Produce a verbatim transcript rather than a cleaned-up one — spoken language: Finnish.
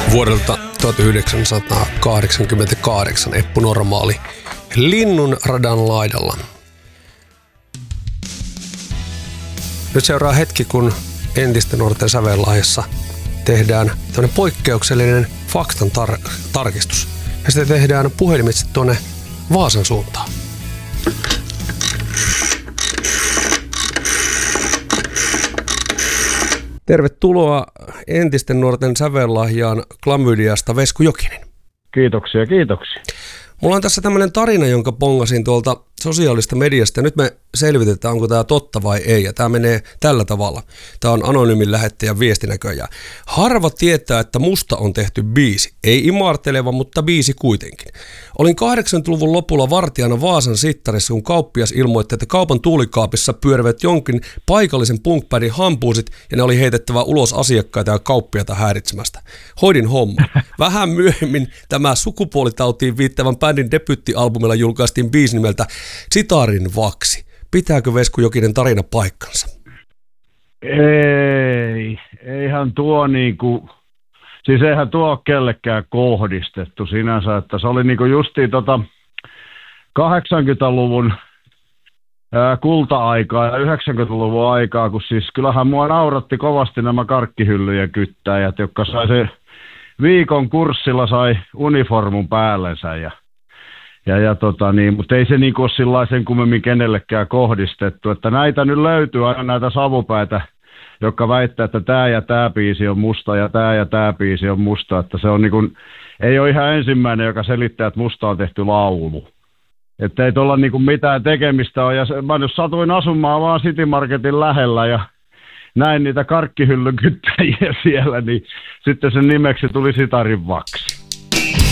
Vuodelta tuhatyhdeksänsataakahdeksankymmentäkahdeksan Eppu Normaali Linnun radan laidalla. Nyt seuraa hetki, kun entisten nuorten sävellahjassa tehdään tämmöinen poikkeuksellinen faktan tar- tarkistus. Ja sitä tehdään puhelimitse tuonne Vaasan suuntaan. Tervetuloa entisten nuorten sävellahjaan klamydiasta Vesku Jokinen. Kiitoksia, kiitoksia. Mulla on tässä tämmöinen tarina, jonka pongasin tuolta sosiaalista mediasta. Nyt me selvitetään, onko tämä totta vai ei. Ja tämä menee tällä tavalla. Tämä on anonyymin lähettäjän viestinäköjään. Harva tietää, että musta on tehty biisi. Ei imarteleva, mutta biisi kuitenkin. Olin kahdeksankymmentäluvun lopulla vartijana Vaasan sittarissa, kun kauppias ilmoitti, että kaupan tuulikaapissa pyörivät jonkin paikallisen punkbändin hampuusit ja ne oli heitettävä ulos asiakkaita ja kauppiaita häiritsemästä. Hoidin homma. Vähän myöhemmin tämä sukupuolitautiin viittävän bändin debyyttialbumilla julkaistiin biisi nimeltä Sitarin vaksi. Pitääkö Vesku Jokinen tarina paikkansa? Ei, eihän tuo niinku, siis eihän tuo ole kellekään kohdistettu sinänsä, että se oli niinku justiin tota kahdeksankymmentäluvun ää, kulta-aikaa ja yhdeksänkymmentäluvun aikaa, kun siis kyllähän mua nauratti kovasti nämä karkkihyllyjen kyttäjät, jotka sai se viikon kurssilla sai uniformun päällensä ja Ja, ja tota niin, mutta ei se niinku ole sellaisen kummemmin kenellekään kohdistettu, että näitä nyt löytyy aina näitä savupäitä, jotka väittää, että tämä ja tämä biisi on musta ja tämä ja tämä biisi on musta, että se on niinku, ei ole ihan ensimmäinen, joka selittää, että musta on tehty laulu. Että ei tuolla niinku mitään tekemistä ole, ja se, mä nyt satuin asumaan vaan City Marketin lähellä ja näin niitä karkkihyllykyttäjiä siellä, niin sitten sen nimeksi tuli Sitarin vaksi.